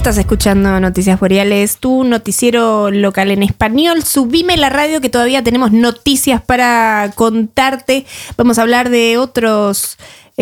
Estás escuchando Noticias Boreales, tu noticiero local en español. Subime la radio que todavía tenemos noticias para contarte. Vamos a hablar de otros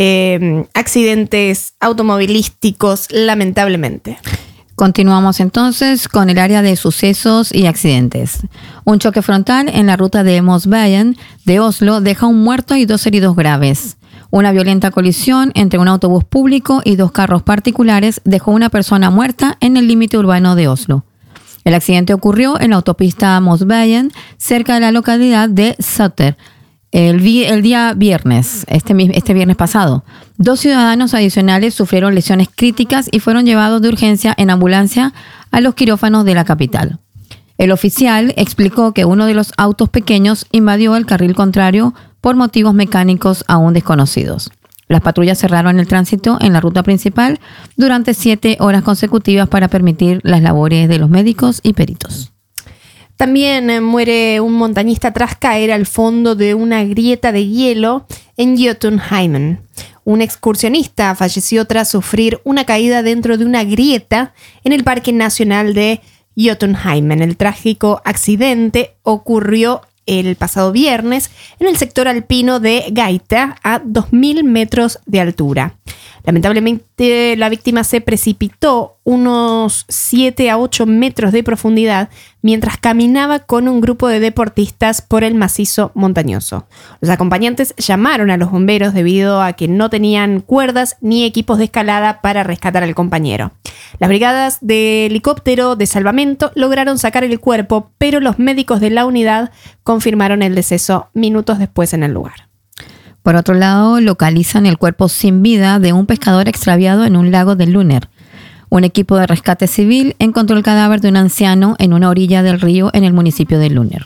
accidentes automovilísticos, lamentablemente. Continuamos entonces con el área de sucesos y accidentes. Un choque frontal en la ruta de Mosveien de Oslo deja un muerto y 2 heridos graves. Una violenta colisión entre un autobús público y 2 carros particulares dejó una persona muerta en el límite urbano de Oslo. El accidente ocurrió en la autopista Mosveien, cerca de la localidad de Sutter, el día viernes, este viernes pasado. 2 ciudadanos adicionales sufrieron lesiones críticas y fueron llevados de urgencia en ambulancia a los quirófanos de la capital. El oficial explicó que uno de los autos pequeños invadió el carril contrario por motivos mecánicos aún desconocidos. Las patrullas cerraron el tránsito en la ruta principal durante 7 horas consecutivas para permitir las labores de los médicos y peritos. También muere un montañista tras caer al fondo de una grieta de hielo en Jotunheimen. Un excursionista falleció tras sufrir una caída dentro de una grieta en el Parque Nacional de Jotunheimen. El trágico accidente ocurrió el pasado viernes en el sector alpino de Gaita, a 2.000 metros de altura. Lamentablemente, la víctima se precipitó unos 7 a 8 metros de profundidad mientras caminaba con un grupo de deportistas por el macizo montañoso. Los acompañantes llamaron a los bomberos debido a que no tenían cuerdas ni equipos de escalada para rescatar al compañero. Las brigadas de helicóptero de salvamento lograron sacar el cuerpo, pero los médicos de la unidad confirmaron el deceso minutos después en el lugar. Por otro lado, localizan el cuerpo sin vida de un pescador extraviado en un lago de Lunner. Un equipo de rescate civil encontró el cadáver de un anciano en una orilla del río en el municipio de Lunner.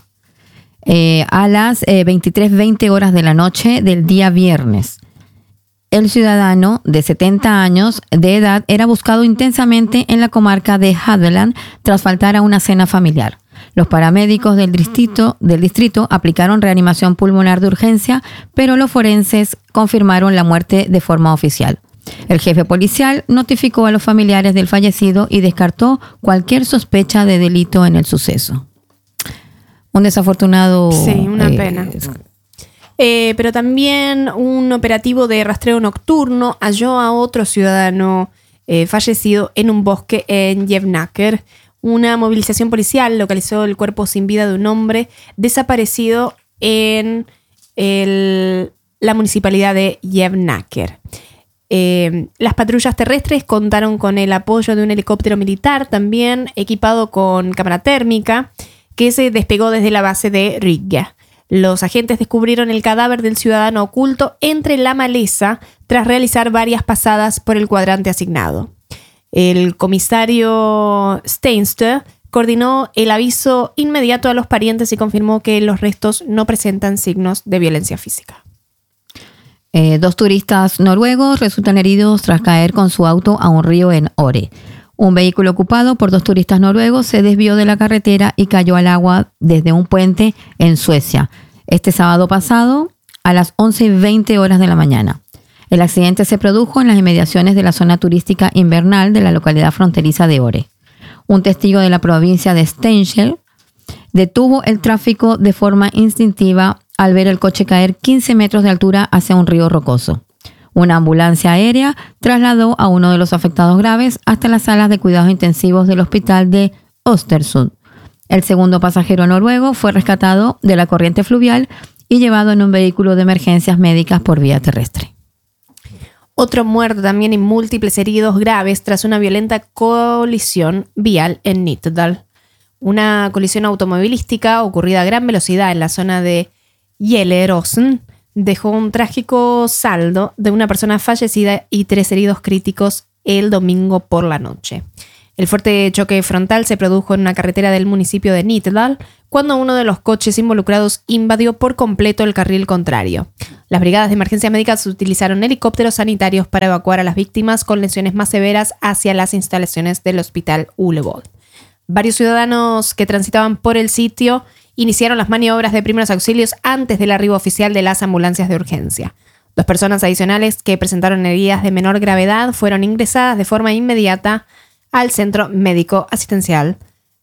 A las 23:20 horas de la noche del día viernes. El ciudadano de 70 años de edad era buscado intensamente en la comarca de Hadeland tras faltar a una cena familiar. Los paramédicos del distrito aplicaron reanimación pulmonar de urgencia, pero los forenses confirmaron la muerte de forma oficial. El jefe policial notificó a los familiares del fallecido y descartó cualquier sospecha de delito en el suceso. Un desafortunado... Sí, una pena. Pero también un operativo de rastreo nocturno halló a otro ciudadano fallecido en un bosque en Jevnaker. Una movilización policial localizó el cuerpo sin vida de un hombre desaparecido en la municipalidad de Jevnaker. Las patrullas terrestres contaron con el apoyo de un helicóptero militar, también equipado con cámara térmica, que se despegó desde la base de Riga. Los agentes descubrieron el cadáver del ciudadano oculto entre la maleza tras realizar varias pasadas por el cuadrante asignado. El comisario Steinster coordinó el aviso inmediato a los parientes y confirmó que los restos no presentan signos de violencia física. 2 turistas noruegos resultan heridos tras caer con su auto a un río en Ore. Un vehículo ocupado por 2 turistas noruegos se desvió de la carretera y cayó al agua desde un puente en Suecia, este sábado pasado a las 11:20 horas de la mañana. El accidente se produjo en las inmediaciones de la zona turística invernal de la localidad fronteriza de Ore. Un testigo de la provincia de Steinkjer detuvo el tráfico de forma instintiva al ver el coche caer 15 metros de altura hacia un río rocoso. Una ambulancia aérea trasladó a uno de los afectados graves hasta las salas de cuidados intensivos del hospital de Östersund. El segundo pasajero noruego fue rescatado de la corriente fluvial y llevado en un vehículo de emergencias médicas por vía terrestre. Otro muerto también y múltiples heridos graves tras una violenta colisión vial en Nittedal. Una colisión automovilística ocurrida a gran velocidad en la zona de Gjelleråsen dejó un trágico saldo de una persona fallecida y 3 heridos críticos el domingo por la noche. El fuerte choque frontal se produjo en una carretera del municipio de Nittedal cuando uno de los coches involucrados invadió por completo el carril contrario. Las brigadas de emergencia médicas utilizaron helicópteros sanitarios para evacuar a las víctimas con lesiones más severas hacia las instalaciones del hospital Ulevoll. Varios ciudadanos que transitaban por el sitio iniciaron las maniobras de primeros auxilios antes del arribo oficial de las ambulancias de urgencia. 2 personas adicionales que presentaron heridas de menor gravedad fueron ingresadas de forma inmediata al centro médico asistencial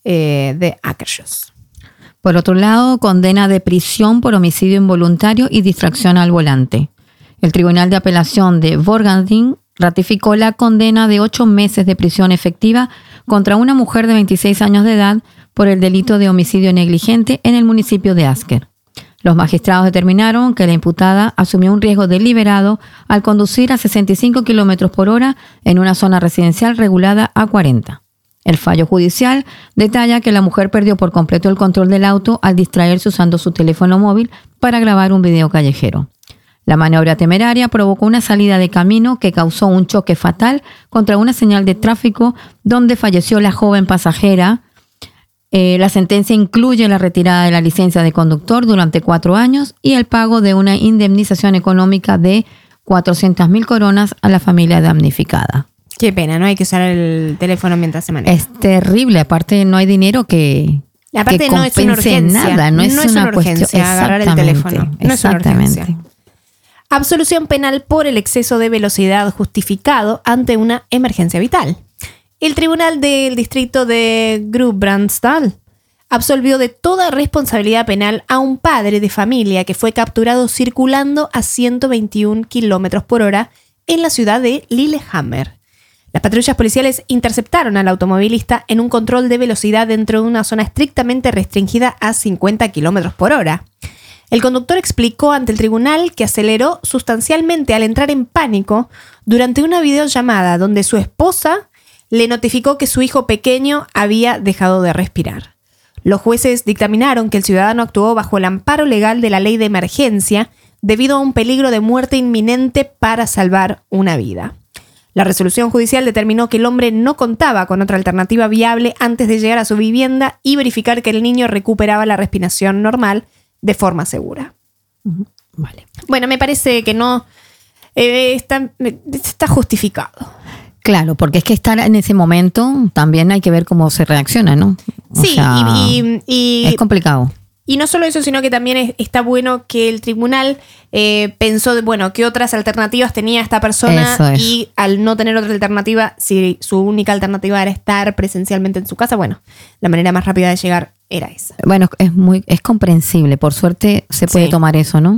de Akershus. Por otro lado, condena de prisión por homicidio involuntario y distracción al volante. El Tribunal de Apelación de Borgarting ratificó la condena de 8 meses de prisión efectiva contra una mujer de 26 años de edad por el delito de homicidio negligente en el municipio de Asker. Los magistrados determinaron que la imputada asumió un riesgo deliberado al conducir a 65 km por hora en una zona residencial regulada a 40. El fallo judicial detalla que la mujer perdió por completo el control del auto al distraerse usando su teléfono móvil para grabar un video callejero. La maniobra temeraria provocó una salida de camino que causó un choque fatal contra una señal de tráfico donde falleció la joven pasajera. La sentencia incluye la retirada de la licencia de conductor durante 4 años y el pago de una indemnización económica de 400.000 coronas a la familia damnificada. Qué pena, no hay que usar el teléfono mientras se maneja. Es terrible, aparte no hay dinero que aparte no es una urgencia. Nada, no es una urgencia agarrar el teléfono. No es una urgencia. Absolución penal por el exceso de velocidad justificado ante una emergencia vital. El Tribunal del Distrito de Gudbrandsdal absolvió de toda responsabilidad penal a un padre de familia que fue capturado circulando a 121 km por hora en la ciudad de Lillehammer. Las patrullas policiales interceptaron al automovilista en un control de velocidad dentro de una zona estrictamente restringida a 50 km por hora. El conductor explicó ante el tribunal que aceleró sustancialmente al entrar en pánico durante una videollamada donde su esposa le notificó que su hijo pequeño había dejado de respirar. Los jueces dictaminaron que el ciudadano actuó bajo el amparo legal de la ley de emergencia debido a un peligro de muerte inminente para salvar una vida. La resolución judicial determinó que el hombre no contaba con otra alternativa viable antes de llegar a su vivienda y verificar que el niño recuperaba la respiración normal de forma segura. Vale. Bueno, me parece que no está justificado. Claro, porque es que estar en ese momento también hay que ver cómo se reacciona, ¿no? Sí, y es complicado. Y no solo eso, sino que también está bueno que el tribunal pensó, qué otras alternativas tenía esta persona y al no tener otra alternativa, si su única alternativa era estar presencialmente en su casa, la manera más rápida de llegar era esa. Bueno, es comprensible, por suerte se puede tomar eso, ¿no?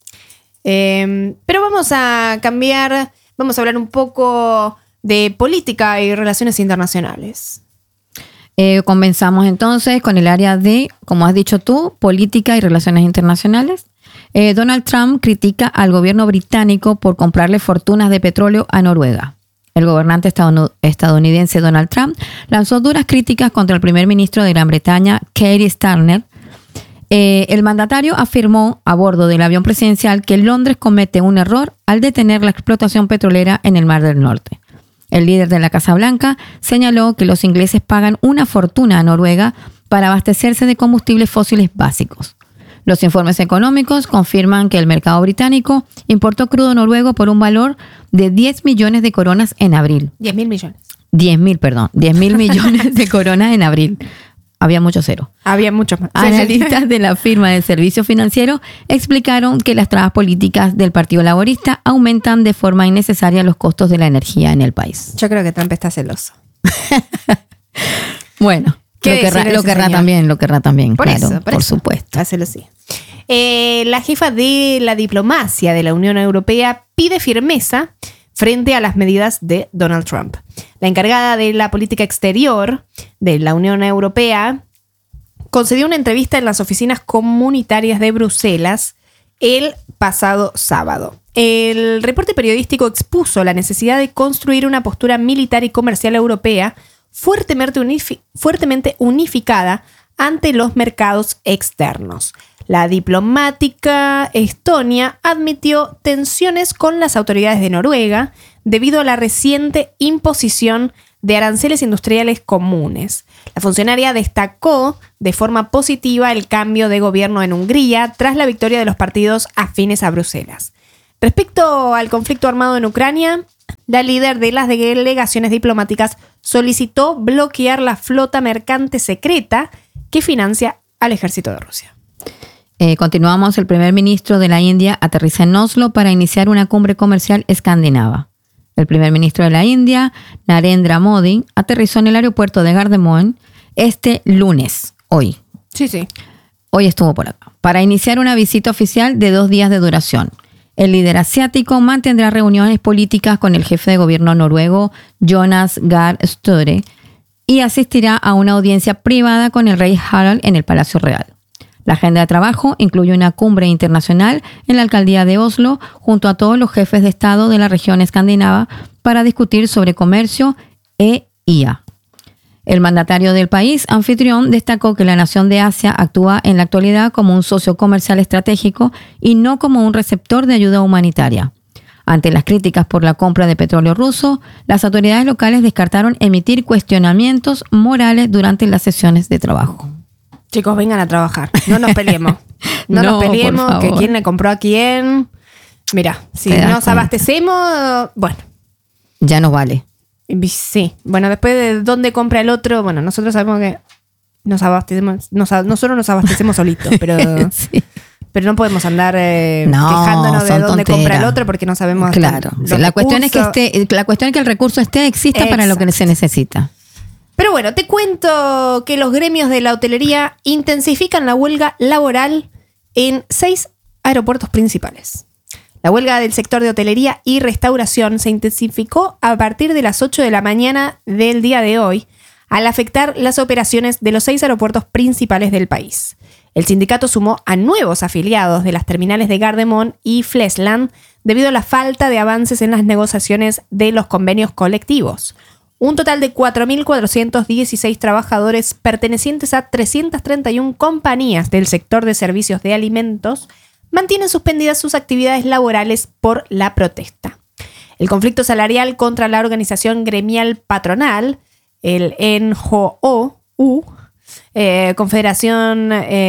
Pero vamos a cambiar, vamos a hablar un poco de política y relaciones internacionales. Comenzamos entonces con el área de, como has dicho tú, política y relaciones internacionales. Donald Trump critica al gobierno británico por comprarle fortunas de petróleo a Noruega. El gobernante estadounidense Donald Trump lanzó duras críticas contra el primer ministro de Gran Bretaña, Keir Starmer. El mandatario afirmó a bordo del avión presidencial que Londres comete un error al detener la explotación petrolera en el Mar del Norte. El líder de la Casa Blanca señaló que los ingleses pagan una fortuna a Noruega para abastecerse de combustibles fósiles básicos. Los informes económicos confirman que el mercado británico importó crudo noruego por un valor de 10 millones de coronas en abril. 10.000 millones. 10.000 millones de coronas en abril. Había mucho cero. Había mucho más. Analistas de la firma de servicios financieros explicaron que las trabas políticas del Partido Laborista aumentan de forma innecesaria los costos de la energía en el país. Yo creo que Trump está celoso. Bueno, lo querrá también. Por supuesto. Hácelo así. La jefa de la diplomacia de la Unión Europea pide firmeza frente a las medidas de Donald Trump. La encargada de la política exterior de la Unión Europea concedió una entrevista en las oficinas comunitarias de Bruselas el pasado sábado. El reporte periodístico expuso la necesidad de construir una postura militar y comercial europea fuertemente unificada ante los mercados externos. La diplomática estonia admitió tensiones con las autoridades de Noruega debido a la reciente imposición de aranceles industriales comunes. La funcionaria destacó de forma positiva el cambio de gobierno en Hungría tras la victoria de los partidos afines a Bruselas. Respecto al conflicto armado en Ucrania, la líder de las delegaciones diplomáticas solicitó bloquear la flota mercante secreta que financia al ejército de Rusia. Continuamos. El primer ministro de la India aterriza en Oslo para iniciar una cumbre comercial escandinava. El primer ministro de la India, Narendra Modi, aterrizó en el aeropuerto de Gardermoen este lunes, hoy. Sí. Hoy estuvo por acá, para iniciar una visita oficial de 2 días de duración. El líder asiático mantendrá reuniones políticas con el jefe de gobierno noruego, Jonas Gahr Støre, y asistirá a una audiencia privada con el rey Harald en el Palacio Real. La agenda de trabajo incluye una cumbre internacional en la alcaldía de Oslo junto a todos los jefes de Estado de la región escandinava para discutir sobre comercio e IA. El mandatario del país anfitrión destacó que la nación de Asia actúa en la actualidad como un socio comercial estratégico y no como un receptor de ayuda humanitaria. Ante las críticas por la compra de petróleo ruso, las autoridades locales descartaron emitir cuestionamientos morales durante las sesiones de trabajo. Chicos, vengan a trabajar. No nos peleemos. No nos peleemos, que quién le compró a quién. Mira, si nos abastecemos, bueno. Ya nos vale. Sí. Bueno, después de dónde compra el otro, bueno, nosotros sabemos que nosotros nos abastecemos solitos, pero... Sí. Pero no podemos andar quejándonos de dónde compra el otro porque no sabemos. Claro. La cuestión es que el recurso exista para lo que se necesita. Pero bueno, te cuento que los gremios de la hotelería intensifican la huelga laboral en 6 aeropuertos principales. La huelga del sector de hotelería y restauración se intensificó a partir de las 8 de la mañana del día de hoy, al afectar las operaciones de los 6 aeropuertos principales del país. El sindicato sumó a nuevos afiliados de las terminales de Gardermoen y Flesland debido a la falta de avances en las negociaciones de los convenios colectivos. Un total de 4.416 trabajadores pertenecientes a 331 compañías del sector de servicios de alimentos mantienen suspendidas sus actividades laborales por la protesta. El conflicto salarial contra la organización gremial patronal, el NHO, Confederación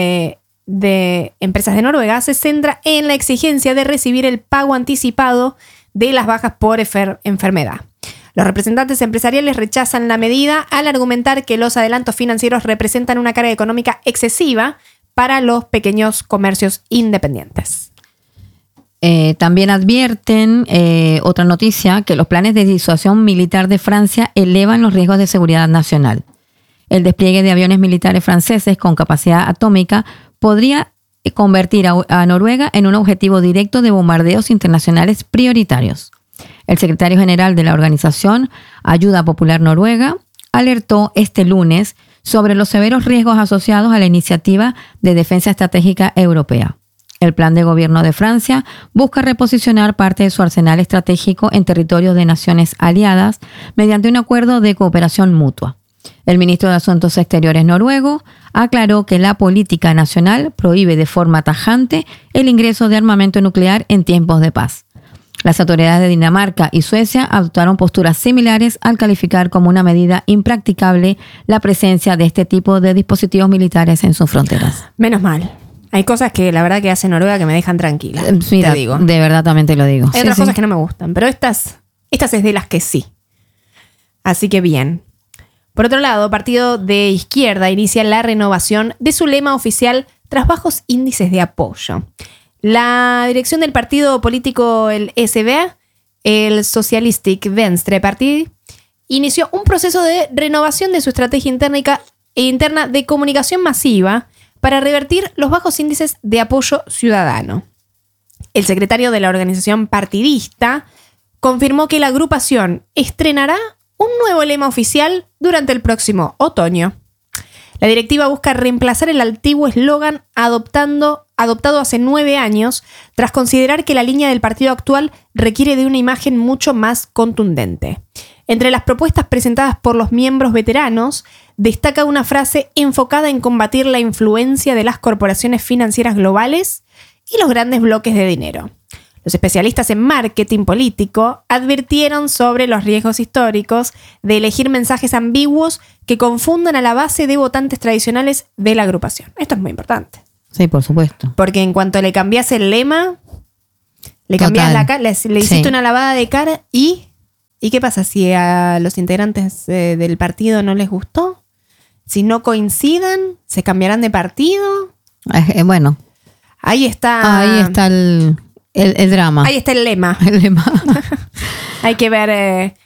de Empresas de Noruega, se centra en la exigencia de recibir el pago anticipado de las bajas por enfermedad. Los representantes empresariales rechazan la medida al argumentar que los adelantos financieros representan una carga económica excesiva para los pequeños comercios independientes. También advierten, otra noticia, que los planes de disuasión militar de Francia elevan los riesgos de seguridad nacional. El despliegue de aviones militares franceses con capacidad atómica podría convertir a Noruega en un objetivo directo de bombardeos internacionales prioritarios. El secretario general de la organización Ayuda Popular Noruega alertó este lunes sobre los severos riesgos asociados a la iniciativa de defensa estratégica europea. El plan de gobierno de Francia busca reposicionar parte de su arsenal estratégico en territorios de naciones aliadas mediante un acuerdo de cooperación mutua. El ministro de Asuntos Exteriores noruego aclaró que la política nacional prohíbe de forma tajante el ingreso de armamento nuclear en tiempos de paz. Las autoridades de Dinamarca y Suecia adoptaron posturas similares al calificar como una medida impracticable la presencia de este tipo de dispositivos militares en sus fronteras. Menos mal. Hay cosas que la verdad que hace Noruega que me dejan tranquila. Mira, te digo. De verdad también te lo digo. Hay otras cosas que no me gustan, pero estas es de las que sí. Así que bien. Por otro lado, Partido de Izquierda inicia la renovación de su lema oficial tras bajos índices de apoyo. La dirección del partido político, el SVA, el Socialistic Venstre Party, inició un proceso de renovación de su estrategia interna de comunicación masiva para revertir los bajos índices de apoyo ciudadano. El secretario de la organización partidista confirmó que la agrupación estrenará un nuevo lema oficial durante el próximo otoño. La directiva busca reemplazar el antiguo eslogan adoptado hace 9 años, tras considerar que la línea del partido actual requiere de una imagen mucho más contundente. Entre las propuestas presentadas por los miembros veteranos, destaca una frase enfocada en combatir la influencia de las corporaciones financieras globales y los grandes bloques de dinero. Los especialistas en marketing político advirtieron sobre los riesgos históricos de elegir mensajes ambiguos que confundan a la base de votantes tradicionales de la agrupación. Esto es muy importante. Sí, por supuesto. Porque en cuanto le cambias el lema, le cambias la cara, le hiciste una lavada de cara y ¿qué pasa si a los integrantes del partido no les gustó? Si no coincidan, ¿se cambiarán de partido? Bueno. Ahí está el drama. Ahí está el lema. El lema. Hay que ver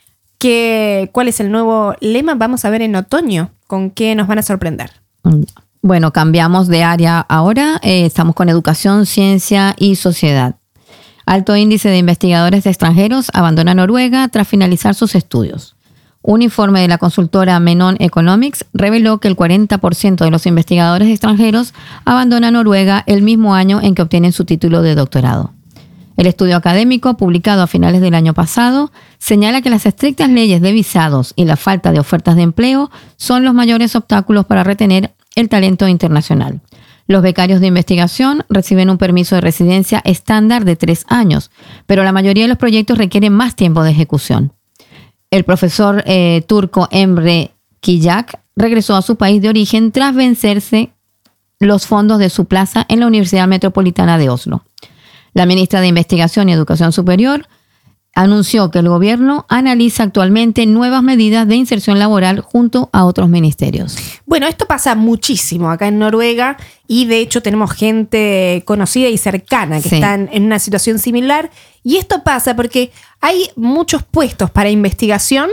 cuál es el nuevo lema. Vamos a ver en otoño con qué nos van a sorprender. Bueno, cambiamos de área ahora. Estamos con educación, ciencia y sociedad. Alto índice de investigadores extranjeros abandona Noruega tras finalizar sus estudios. Un informe de la consultora Menon Economics reveló que el 40% de los investigadores extranjeros abandona Noruega el mismo año en que obtienen su título de doctorado. El estudio académico, publicado a finales del año pasado, señala que las estrictas leyes de visados y la falta de ofertas de empleo son los mayores obstáculos para retener el talento internacional. Los becarios de investigación reciben un permiso de residencia estándar de 3 años, pero la mayoría de los proyectos requieren más tiempo de ejecución. El profesor turco Emre Kiyak regresó a su país de origen tras vencerse los fondos de su plaza en la Universidad Metropolitana de Oslo. La ministra de Investigación y Educación Superior anunció que el gobierno analiza actualmente nuevas medidas de inserción laboral junto a otros ministerios. Bueno, esto pasa muchísimo acá en Noruega y de hecho tenemos gente conocida y cercana que están en una situación similar. Y esto pasa porque hay muchos puestos para investigación,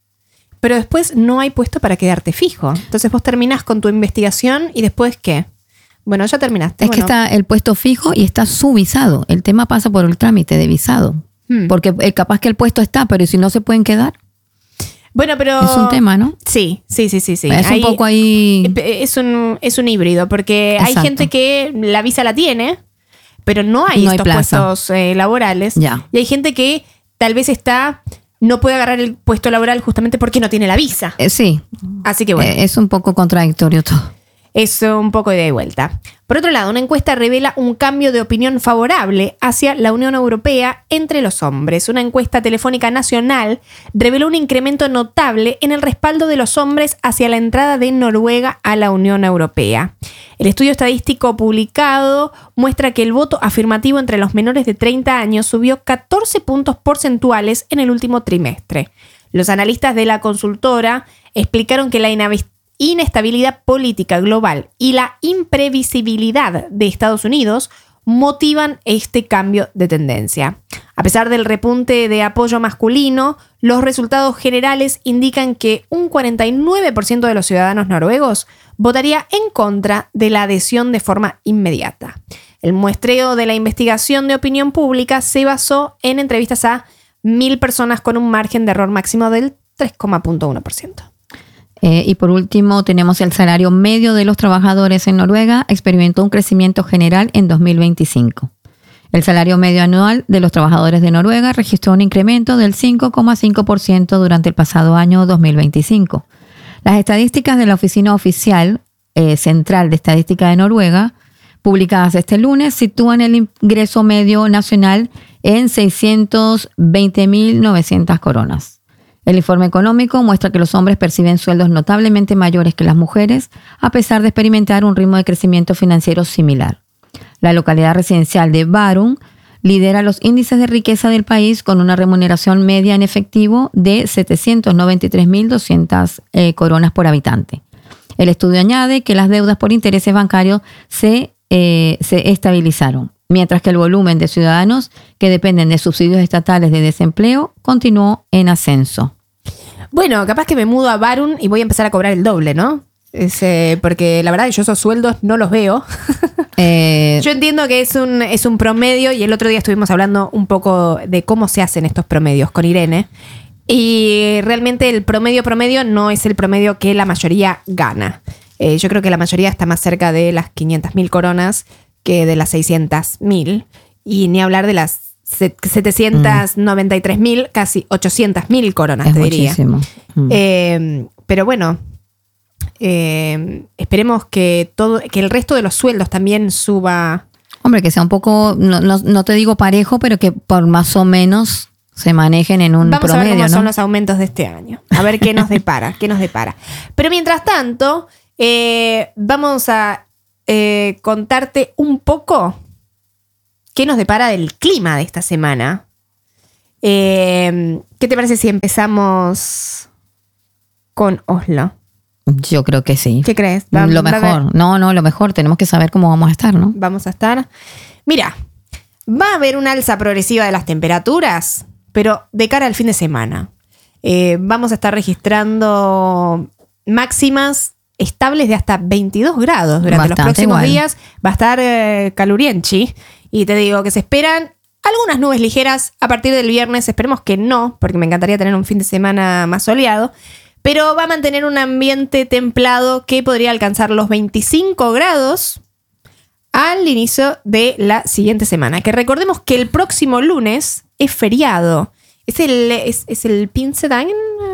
pero después no hay puesto para quedarte fijo. Entonces vos terminás con tu investigación y después ¿qué? Bueno, ya terminaste. Que está el puesto fijo y está su visado. El tema pasa por el trámite de visado. Porque capaz que el puesto está, pero si no se pueden quedar. Bueno, pero... Es un tema, ¿no? Sí. Es un poco ahí... Es un híbrido, porque Exacto. hay gente que la visa la tiene, pero no hay estos puestos laborales. Ya. Y hay gente que tal vez no puede agarrar el puesto laboral justamente porque no tiene la visa. Sí. Así que bueno. Es un poco contradictorio todo. Es un poco de ida y vuelta. Por otro lado, una encuesta revela un cambio de opinión favorable hacia la Unión Europea entre los hombres. Una encuesta telefónica nacional reveló un incremento notable en el respaldo de los hombres hacia la entrada de Noruega a la Unión Europea. El estudio estadístico publicado muestra que el voto afirmativo entre los menores de 30 años subió 14 puntos porcentuales en el último trimestre. Los analistas de la consultora explicaron que la inestabilidad política global y la imprevisibilidad de Estados Unidos motivan este cambio de tendencia. A pesar del repunte de apoyo masculino, los resultados generales indican que un 49% de los ciudadanos noruegos votaría en contra de la adhesión de forma inmediata. El muestreo de la investigación de opinión pública se basó en entrevistas a 1.000 personas con un margen de error máximo del 3,1%. Y por último tenemos el salario medio de los trabajadores en Noruega experimentó un crecimiento general en 2025. El salario medio anual de los trabajadores de Noruega registró un incremento del 5,5% durante el pasado año 2025. Las estadísticas de la Oficina Oficial Central de Estadística de Noruega, publicadas este lunes, sitúan el ingreso medio nacional en 620.900 coronas. El informe económico muestra que los hombres perciben sueldos notablemente mayores que las mujeres, a pesar de experimentar un ritmo de crecimiento financiero similar. La localidad residencial de Bærum lidera los índices de riqueza del país con una remuneración media en efectivo de 793.200 coronas por habitante. El estudio añade que las deudas por intereses bancarios se estabilizaron, mientras que el volumen de ciudadanos que dependen de subsidios estatales de desempleo continuó en ascenso. Bueno, capaz que me mudo a Bærum y voy a empezar a cobrar el doble, ¿no? Porque la verdad que yo esos sueldos no los veo. Yo entiendo que es un promedio y el otro día estuvimos hablando un poco de cómo se hacen estos promedios con Irene. Y realmente el promedio no es el promedio que la mayoría gana. Yo creo que la mayoría está más cerca de las 500.000 coronas que de las 600.000. Y ni hablar de las 793.000, casi 800.000 coronas, te diría. Muchísimo. Pero bueno, esperemos que el resto de los sueldos también suba. Hombre, que sea un poco, no te digo parejo, pero que por más o menos se manejen en un promedio, Vamos a ver cómo ¿no? son los aumentos de este año. A ver qué nos depara, Pero mientras tanto, vamos a contarte un poco qué nos depara del clima de esta semana. ¿Qué te parece si empezamos con Oslo? Yo creo que sí. ¿Qué crees? Lo mejor. Lo mejor. Tenemos que saber cómo vamos a estar, ¿no? Vamos a estar. Mira, va a haber una alza progresiva de las temperaturas pero de cara al fin de semana. Vamos a estar registrando máximas estables de hasta 22 grados durante los próximos días. Va a estar calurienchi. Y te digo que se esperan algunas nubes ligeras a partir del viernes. Esperemos que no, porque me encantaría tener un fin de semana más soleado. Pero va a mantener un ambiente templado que podría alcanzar los 25 grados al inicio de la siguiente semana. Que recordemos que el próximo lunes es feriado. Es el Pinsedagen.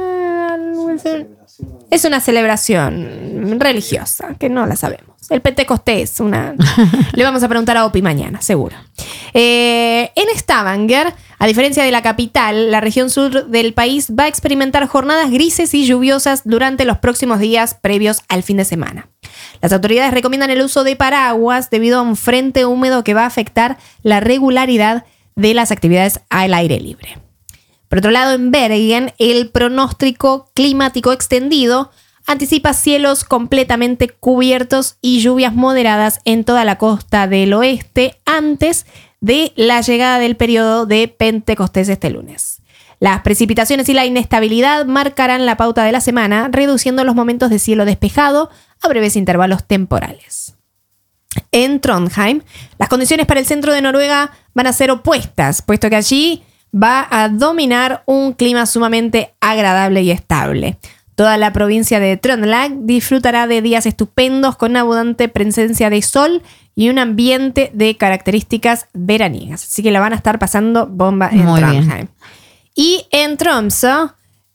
Es una celebración religiosa, que no la sabemos. El Pentecostés, le vamos a preguntar a Opi mañana, seguro. En Stavanger, a diferencia de la capital, la región sur del país va a experimentar jornadas grises y lluviosas durante los próximos días previos al fin de semana. Las autoridades recomiendan el uso de paraguas debido a un frente húmedo que va a afectar la regularidad de las actividades al aire libre. Por otro lado, en Bergen, el pronóstico climático extendido anticipa cielos completamente cubiertos y lluvias moderadas en toda la costa del oeste antes de la llegada del periodo de Pentecostés este lunes. Las precipitaciones y la inestabilidad marcarán la pauta de la semana, reduciendo los momentos de cielo despejado a breves intervalos temporales. En Trondheim, las condiciones para el centro de Noruega van a ser opuestas, puesto que allí va a dominar un clima sumamente agradable y estable. Toda la provincia de Trøndelag disfrutará de días estupendos con abundante presencia de sol y un ambiente de características veraniegas. Así que la van a estar pasando bomba en Trondheim. Y en Tromsø,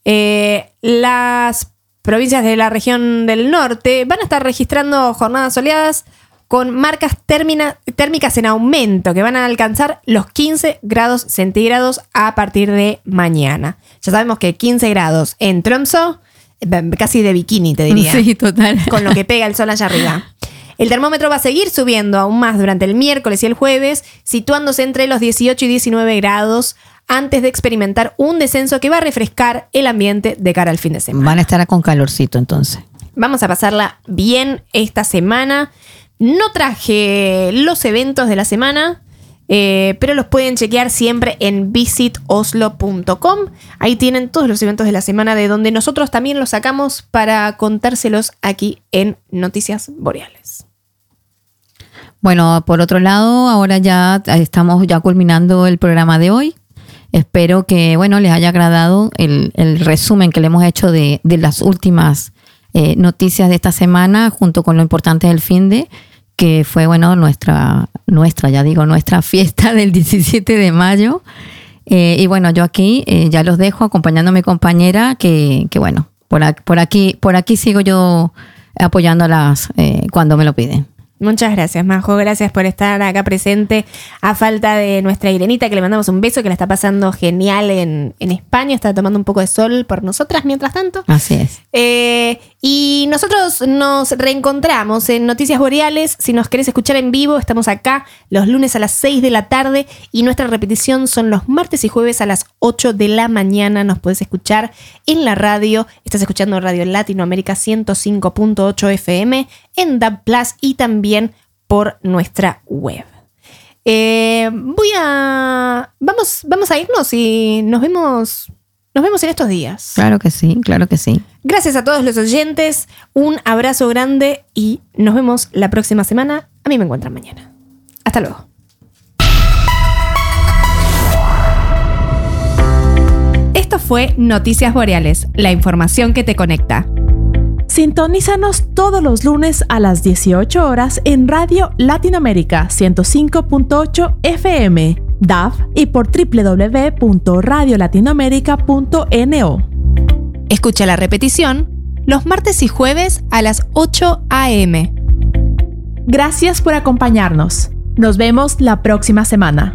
las provincias de la región del norte van a estar registrando jornadas soleadas con marcas térmicas en aumento que van a alcanzar los 15 grados centígrados a partir de mañana. Ya sabemos que 15 grados en Tromsø, casi de bikini te diría. Sí, total. Con lo que pega el sol allá arriba. El termómetro va a seguir subiendo aún más durante el miércoles y el jueves, situándose entre los 18 y 19 grados antes de experimentar un descenso que va a refrescar el ambiente de cara al fin de semana. Van a estar con calorcito entonces. Vamos a pasarla bien esta semana. No traje los eventos de la semana, pero los pueden chequear siempre en visitoslo.com. Ahí tienen todos los eventos de la semana, de donde nosotros también los sacamos para contárselos aquí en Noticias Boreales. Bueno, por otro lado, ahora ya estamos culminando el programa de hoy. Espero que les haya agradado el resumen que le hemos hecho de las últimas noticias de esta semana, junto con lo importante del finde, que fue nuestra fiesta del 17 de mayo. Y yo aquí ya los dejo acompañando a mi compañera, que por aquí sigo yo apoyándolas cuando me lo piden. Muchas gracias, Majo. Gracias por estar acá presente a falta de nuestra Irenita, que le mandamos un beso, que la está pasando genial en España. Está tomando un poco de sol por nosotras mientras tanto. Así es. Y nosotros nos reencontramos en Noticias Boreales. Si nos querés escuchar en vivo, estamos acá los lunes a las 6 de la tarde y nuestra repetición son los martes y jueves a las 8 de la mañana. Nos podés escuchar en la radio. Estás escuchando Radio Latinoamérica 105.8 FM en DAB Plus y también por nuestra web. Vamos a irnos y nos vemos en estos días. Claro que sí, claro que sí. Gracias a todos los oyentes, un abrazo grande y nos vemos la próxima semana. A mí me encuentran mañana. Hasta luego. Esto fue Noticias Boreales, la información que te conecta. Sintonízanos todos los lunes a las 18 horas en Radio Latinoamérica 105.8 FM, DAF y por www.radiolatinoamerica.no. Escucha la repetición los martes y jueves a las 8 a.m. Gracias por acompañarnos. Nos vemos la próxima semana.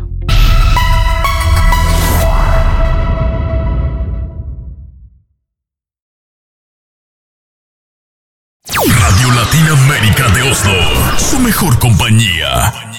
Radio Latinoamérica de Oslo, su mejor compañía.